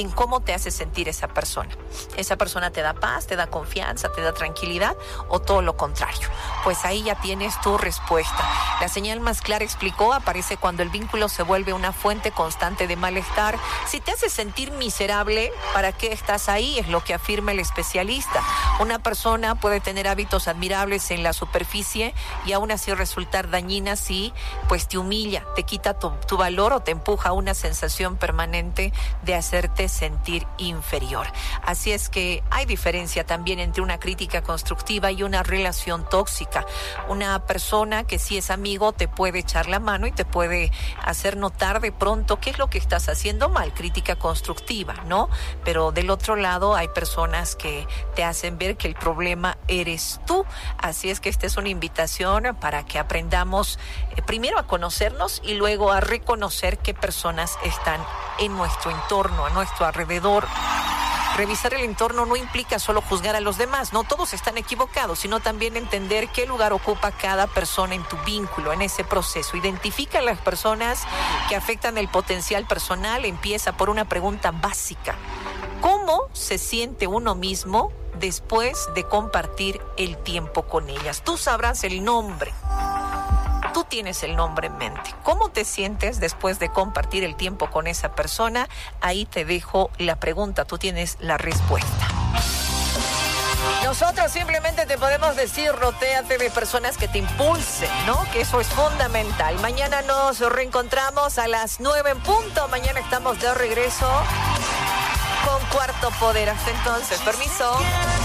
en cómo te hace sentir esa persona. ¿Esa persona te da paz, te da confianza, te da tranquilidad o todo lo contrario? Pues ahí ya tienes tu respuesta. La señal más clara, explicó, aparece cuando el vínculo se vuelve una fuente constante de malestar. Si te hace sentir miserable, ¿para qué estás ahí? Es lo que afirma el especialista. Una persona puede tener hábitos admirables en la superficie y aún así resultar dañina si pues te humilla, te quita tu valor o te empuja a una sensación permanente de hacerte sentir inferior. Así es que hay diferencia también entre una crítica constructiva y una relación tóxica. Una persona que sí es amigo te puede echar la mano y te puede hacer notar de pronto qué es lo que estás haciendo mal, crítica constructiva, ¿no? Pero del otro lado hay personas que te hacen ver que el problema eres tú. Así es que esta es una invitación para que aprendamos primero a conocernos y luego a reconocer qué personas están en nuestro entorno, a nuestro alrededor. Revisar el entorno no implica solo juzgar a los demás, no todos están equivocados, sino también entender qué lugar ocupa cada persona en tu vínculo, en ese proceso. Identifica a las personas que afectan el potencial personal. Empieza por una pregunta básica: ¿cómo se siente uno mismo después de compartir el tiempo con ellas? Tú sabrás el nombre. Tú tienes el nombre en mente. ¿Cómo te sientes después de compartir el tiempo con esa persona? Ahí te dejo la pregunta, tú tienes la respuesta. Nosotros simplemente te podemos decir, rotéate de personas que te impulsen, ¿no? Que eso es fundamental. Mañana nos reencontramos a las 9 en punto. Mañana estamos de regreso con Cuarto Poder. Hasta entonces, permiso.